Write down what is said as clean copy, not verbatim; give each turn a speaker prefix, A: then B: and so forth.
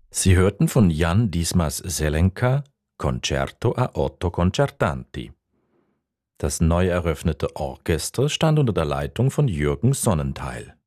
A: Sie hörten von Jan Dismas Zelenka Concerto a otto concertanti. Das neu eröffnete Orchester stand unter der Leitung von Jürgen Sonnentheil.